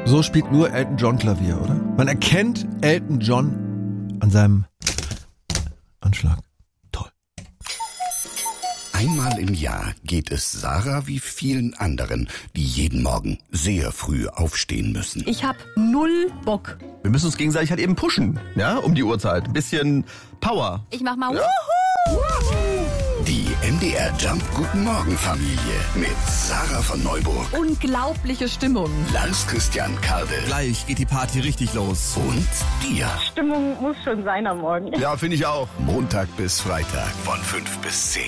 So spielt nur Elton John Klavier, oder? Man erkennt Elton John an seinem Anschlag. Toll. Einmal im Jahr geht es Sarah wie vielen anderen, die jeden Morgen sehr früh aufstehen müssen. Ich hab 0 Bock. Wir müssen uns gegenseitig halt eben pushen, ja, um die Uhrzeit. Ein bisschen Power. Ich mach mal Die MDR Jump Guten Morgen Familie mit Sarah von Neuburg, Unglaubliche Stimmung. Lars Christian Kardel Gleich geht die Party richtig los. und dir. Stimmung muss schon sein am Morgen. Ja, finde ich auch. Montag bis Freitag von 5 bis 10.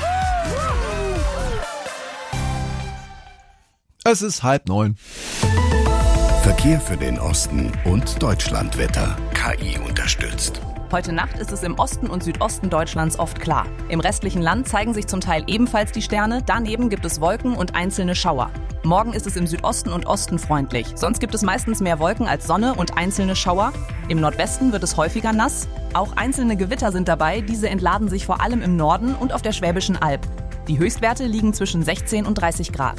Es ist 8:30. Verkehr für den Osten und Deutschlandwetter. KI unterstützt. Heute Nacht ist es im Osten und Südosten Deutschlands oft klar. Im restlichen Land zeigen sich zum Teil ebenfalls die Sterne, daneben gibt es Wolken und einzelne Schauer. Morgen ist es im Südosten und Osten freundlich. Sonst gibt es meistens mehr Wolken als Sonne und einzelne Schauer. Im Nordwesten wird es häufiger nass. Auch einzelne Gewitter sind dabei, diese entladen sich vor allem im Norden und auf der Schwäbischen Alb. Die Höchstwerte liegen zwischen 16 und 30 Grad.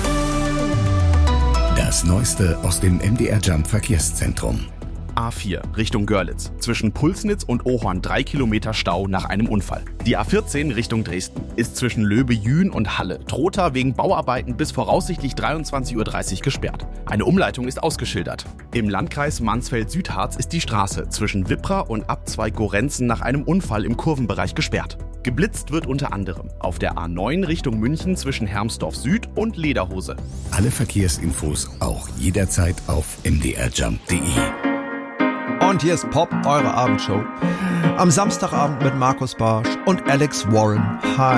Das Neueste aus dem MDR Jump Verkehrszentrum. A4 Richtung Görlitz. Zwischen Pulsnitz und Ohorn 3 Kilometer Stau nach einem Unfall. Die A14 Richtung Dresden ist zwischen Löbe-Jühn und Halle Trotha wegen Bauarbeiten bis voraussichtlich 23:30 Uhr gesperrt. Eine Umleitung ist ausgeschildert. Im Landkreis Mansfeld-Südharz ist die Straße zwischen Wippra und Abzweig Gorenzen nach einem Unfall im Kurvenbereich gesperrt. Geblitzt wird unter anderem auf der A9 Richtung München zwischen Hermsdorf Süd und Lederhose. Alle Verkehrsinfos auch jederzeit auf mdrjump.de. Und hier ist Pop, eure Abendshow. Am Samstagabend mit Markus Barsch und Alex Warren. Hi.